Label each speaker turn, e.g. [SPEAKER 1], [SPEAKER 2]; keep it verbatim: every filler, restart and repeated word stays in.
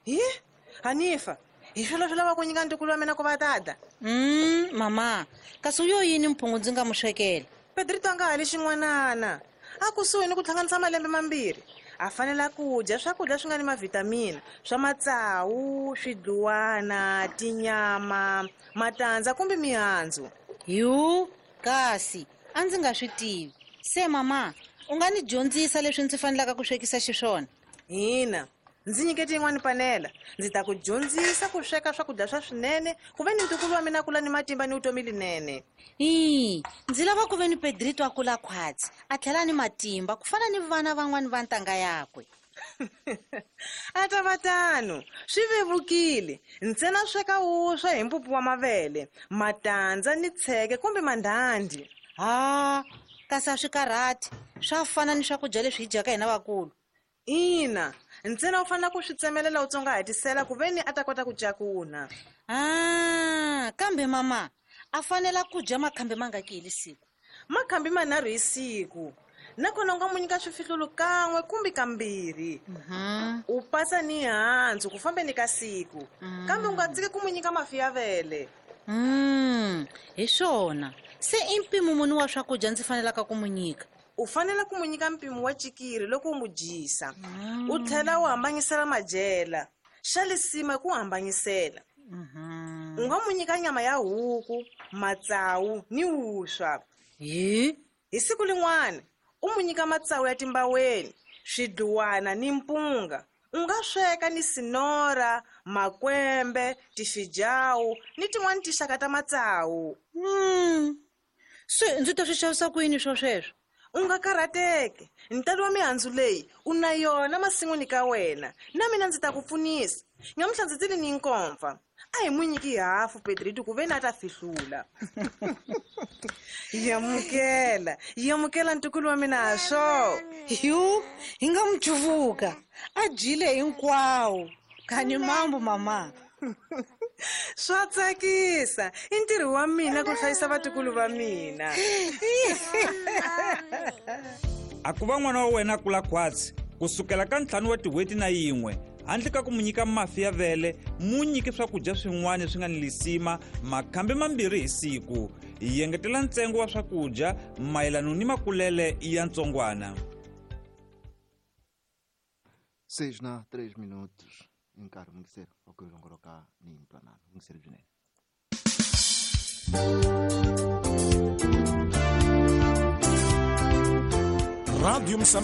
[SPEAKER 1] Hi, Hanifa, hi swilo swi lava ku nyika ntukulu wa mina ku va tata.
[SPEAKER 2] Mm, mama, kasi uyo yini mphungu ndzi nga mu swekela?
[SPEAKER 1] Pedrito a nga hali xin'wanana. A kusuhi ni ku hlanganisa malembe mambirhi. A fanela ku dya swakudya swi nga ni mavitamini swa matsawu, swidluwana, tinyama, matandza kumbe mihandzu.
[SPEAKER 2] Yu, kasi a ndzi nga swi tivi. Se mama, u nga ni dyondzisa leswi ndzi fanelaka ku swekisa xiswona?
[SPEAKER 1] Hina, ndzi nyikete yin'wani panela. Ndzi ta ku dyondzisa ku sweka swakudya swa swinene ku ve ni ntukulu wa mina kula ni matimba ni vutomi linene.
[SPEAKER 2] Hi, ndzi lava ku ve ni Pedrito a kula khwatsi, a tlhela ni matimba ku fana ni vana van'wani va ntanga yakwe.
[SPEAKER 1] A ta va tano, swi vevukile. Ntsena sweka wuswa hi mpupu wa mavele, matandza ni tsheke kumbe mandhandhi.
[SPEAKER 2] Ha, kasi a swi karhati, swa fana ni swakudya leswi hi dyaka hina vakulu.
[SPEAKER 1] Ina, ntsena u fanele ku swi tsemelela u tsongahatisela ku ve ni a ta kota ku cakuna.
[SPEAKER 2] Ah, kambe mama, a fanela ku dya makhambi mangaki hi siku?
[SPEAKER 1] Makhambi manharhu hi siku. Nakona u nga mu nyika swifihlulu kan'we kumbe kambirhi. U pasa ni handzu ku fambeni ka siku. Kambe u nga tsiki ku mu nyika mafi ya vele.
[SPEAKER 2] Mm, hi swona. Se i mpimo muni wa swakudya ndzi fanelaka ku mu nyika?
[SPEAKER 1] U fanele ku mu nyika mpimo wa chikiri loko u mu dyisa. U tlhela u hambanyisela madyela. Xa lisima ku hambanyisela. U nga mu nyika nyama ya huku, matsawu ni wuswa.
[SPEAKER 2] Hi?
[SPEAKER 1] Hi siku lin'wana, u mu nyika matsawu ya timbaweni, swidluwana ni mpunga. U nga sweka ni sinora, makwembe, tifijawu ni tin'wani tixaka ta matsawu.
[SPEAKER 2] Mm. Se ndzi ta swi xavisa ku yini swo sweswo?
[SPEAKER 1] U nga karhateki. Ntalo wa mihandzu leyi u na yona masin'wini ka wena. Na mina ndzi ta ku pfunisa. Nyamuhla ndzi tile ni nkomfa. A hi mu nyiki hafu Pedrito ku ve ni a ta fihlula. Yamukela, yamukela ntukulu wa mina ha swo.
[SPEAKER 2] Yu, hi nga mu chuvuka. A dyile hinkwawo. Kani mambo mama.
[SPEAKER 1] Swa tsakisa. I ntirho wa mina ku hlayisa vatukulu va mina.
[SPEAKER 3] A ku va n'wana wa wena kula khwatsi kusukela ka ntlhanu wa tin'hweti na yin'we. Handle ka ku mu nyika mafi ya vele, mu nyiki swakudya swin'wana swi nga ni lisima makhambi mambirhi hi siku. Hi yengetela ntsengo wa swakudya mayelano ni makulele ya ntsongwana.
[SPEAKER 4] seis na três minutos. Encara, mungisera, ok, longoroka ni ntwanano, mungisera junene.
[SPEAKER 5] Radio